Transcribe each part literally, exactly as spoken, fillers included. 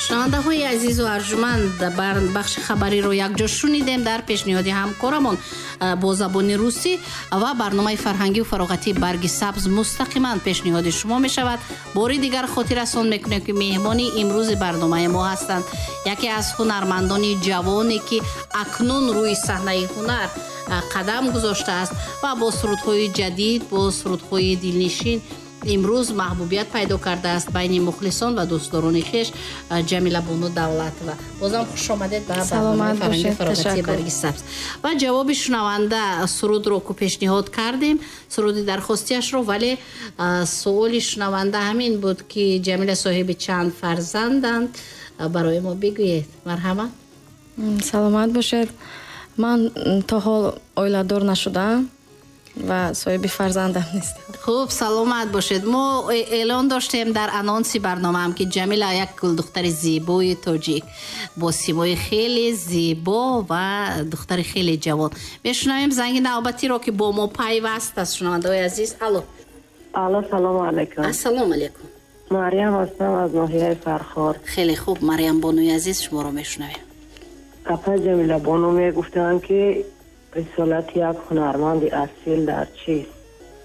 шунавандаҳои азизу арҷуманд, бар бахши хабариро якҷо шунидем дар пешниҳоди ҳамкорамон бо забони русӣ ва барномаи фарҳангиву фароғатии барги сабз мустақиман пешниҳоди шумо мешавад. бори дигар хотиррасон мекунем ки меҳмони имрӯзи барномаи мо ҳастанд яке аз ҳунармандони ҷавоне ки акнун рӯи саҳнаи ҳунар қадам гузоштааст ва бо сурудҳои ҷадид, бо сурудҳои дилнишин имрӯз маҳбубият пайдо кардааст байни мухлисон ва дӯстдорони хеш. ҷамила бону давлатова, бозам хушомадед ба барномаи фарҳангиву фароғатии барги сабз. ва ҷавоби шунаванда сурудро ку пешниҳод кардем, суруди дархостиашро, вале суоли шунаванда ҳамин буд ки ҷамила соҳиби чанд фарзанданд, барои мо бигӯед. марҳамат. саломат бошед. ман то ҳол оиладор нашудаам ва соҳиби фарзандам нестам. хуб, саломат бошед. мо эълон доштем дар анонси барномаам ки ҷамила як гулдухтари зебои тоҷик бо симои хеле зебо ва духтари хеле ҷавон. мешунавем занги навбатиро ки бо мо пайваст аст. шунавандаҳои азиз, алло. алло, салому алайкум. ассалому алайкум. мариям ҳастам аз ноҳияи фархор. хеле хуб, мариям бонуи азиз, шуморо мешунавем. апа ҷамила бону мегуфтанд ки рисолати як ҳунарманди асил дар чист?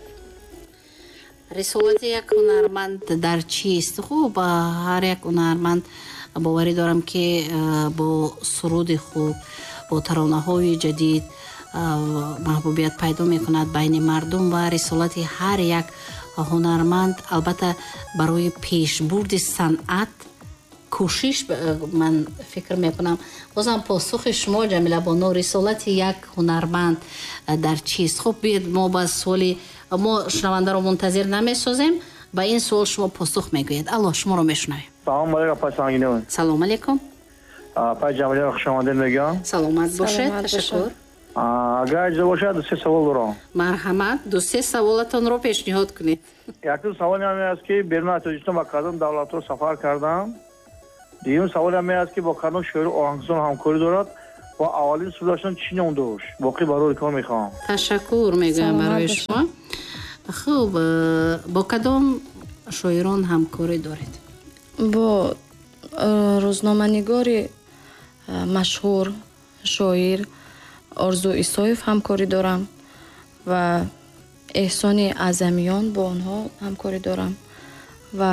рисолати як ҳунарманд дар чист? хуб, ҳар як ҳунарманд боварӣ дорам ки бо суруди хуб, бо таронаҳои ҷадид маҳбубият пайдо мекунад байни мардум ва рисолати ҳар як ҳунарманд албатта барои пешбурди санъат кӯшиш, ман фикр мекунам. бозам посухи шумо ҷамила бону, рисолати як ҳунарманд дар чист? хуб, биед мо ба суоли мо шунавандаро мунтазир намесозем, ба ин суол шумо посух мегӯед. алло, шуморо мешунавем. салом алейкум апа сангинон. салом алейкум. апа ҷамиларо хушомадед мегӯям. саломат бошед. ташаккур. агар иҷоза бошад ду се савол дорам. марҳамат, ду се саволатонро пешниҳод кунед. яктун саволи ҳаме аст ки беруни аз Тоҷикистон ба кадом давлатҳо сафар кардам. дуюм саволи ҳаме аст ки бо кадом шоиру оҳангсоз ҳамкорӣ дорад ва аввалин сурудашон чӣ ном дошт? боқӣ барои кор мехоҳам. ташаккур мегӯям барои шумо. хуб, бо кадом шоирон ҳамкорӣ доред? бо рӯзноманигори машҳур шоир Орзу Исоев ҳамкорӣ дорам ва эҳсони Азамиён, бо онҳо ҳамкорӣ дорам ва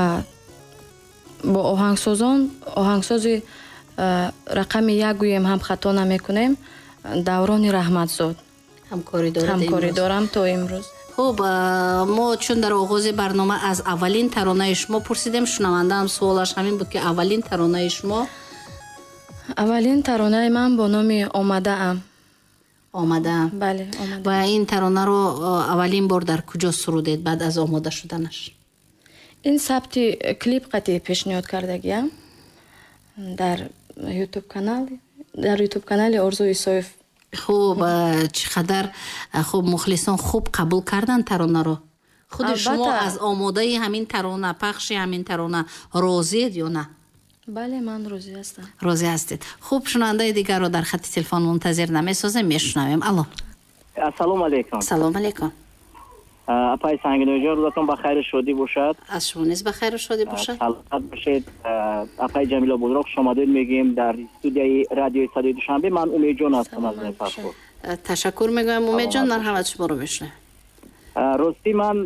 бо оҳангсозон оҳангсози рақами як гӯем ҳам хато намекунем, Даврони Раҳматзод ҳамкорӣ дорам то имрӯз. хуб, мо чун дар оғози барнома аз аввалин таронаи шумо пурсидем, шунавандаам суолаш ҳамин буд ки аввалин таронаи шумо? аввалин таронаи ман бо номи Омадаам. Омадаам. бале, ва ин таронаро аввалин бор дар куҷо сурудед баъд аз омода шуданаш? ин сабти клип қатъи пешниҳод кардагиам дар ютуб канали дар ютуб канали Орзу Исоев. хуб, чӣ қадар хуб мухлисон хуб қабул карданд таронаро? худи шумо аз омодаи ҳамин тарона, пахши ҳамин тарона розиед ё на? бале, ман розӣ ҳастам. розӣ ҳастед. хуб, шунавандаи дигарро дар хати телефон мунтазир намесозем, мешунавем. алло. ассалому алейкум. салом алейкум. апай сангиноҷон, рӯзатон ба хайру шодӣ бошад. аз шумо низ ба хайру шодӣ бошад. саломат бошед. апай ҷамила бозро хушомадед мегӯем дар студияи радиои садои душанбе. ман умедҷон ҳастам аз фархор. ташаккур мегӯям умедҷон, марҳамат, шуморо мешунавем. рости ман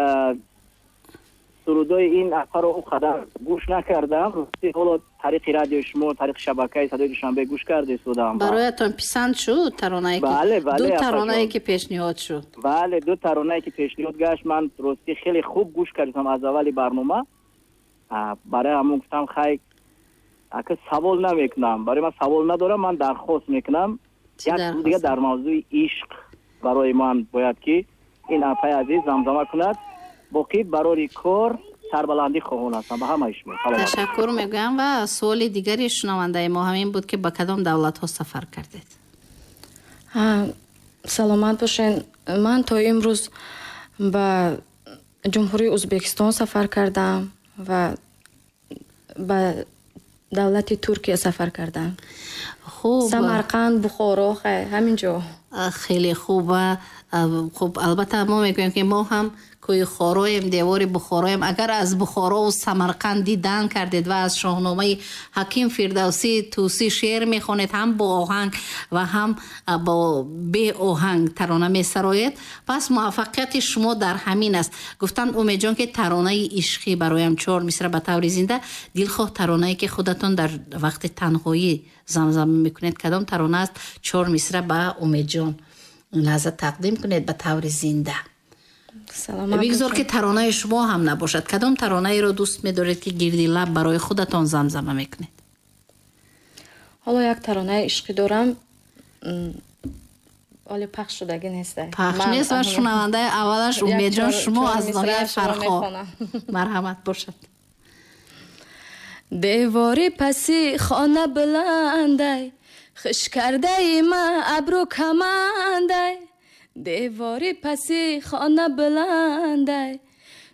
сурудои ин асарро у қадар гӯш накардам. рости ҳоло тариқи радиои шумо, тариқи шабакаи садои душанбе гӯш карда истодам. бароятон писанд шуд таронае ки бале, бале, ду таронае ки пешниҳод шуд? бале, ду таронае ки пешниҳод гашт. ман рости хеле хуб гӯш кардам аз аввали барнома. барои ҳамон гуфтам хай ака савол намекунам. барои ман савол надорам, ман дархост мекунам. як сӯ дига дар мавзӯи ишқ барои ман бояд ки ин апай азиз замзама кунад. боқӣ барори кор сарбаландӣ хоҳон ҳастам. ба ҳамаи шумо ташаккур мегӯям. ва суоли дигари шунавандаи мо ҳамин буд ки ба кадом давлатҳо сафар кардед? саломат бошен. ман то имрӯз ба ҷумҳурии Узбекистон сафар кардам ва ба давлати Туркия сафар кардам. хуб, Самарқанд, Бухоро, ҳамин ҷо. хеле хуб. хуб, албатта мо мегӯем ки мо ҳам кӯи хороем, девори бухороем. Агар аз Бухорову Самарқанд дидан кардед ва аз шоҳномаи Ҳаким Фирдавсӣ Тӯсӣ шеър мехонед, ҳам бо оҳанг ва ҳам бо бе оҳанг тарона месароед, пас муваффақияти шумо дар ҳамин аст. Гуфтанд Умедҷон ки таронаи ишқӣ бароям чор мисра ба таври зинда. Дилхоҳ таронае ки худатон дар вақти танҳоӣ замзама мекунед, кадом тарона аст чор мисра ба Умедҷон лаҳза тақдим кунед ба таври зинда? бигзор ки таронаи шумо ҳам набошад. Кадом таронаеро дӯст медоред ки гирди лаб барои худатон замзама мекунед? ҳоло як таронаи ишқӣ дорам, оли пахш шудагӣ нест. Пахш нест ва шунавандаи аввалаш Умедҷон шумо аз ноҳияи Фархо. Марҳамат бошад. девори паси хона буландай, хуш кардаи ма абру камандай. девори паси хона буландай,